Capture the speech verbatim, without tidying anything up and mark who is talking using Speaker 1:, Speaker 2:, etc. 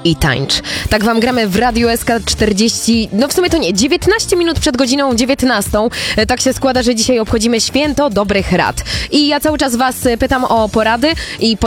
Speaker 1: i tańcz. Tak wam gramy w Radiu S K czterdzieści, no w sumie to nie, dziewiętnaście minut przed godziną dziewiętnastą. Tak się składa, że dzisiaj obchodzimy święto dobrych rad. I ja cały czas was pytam o porady i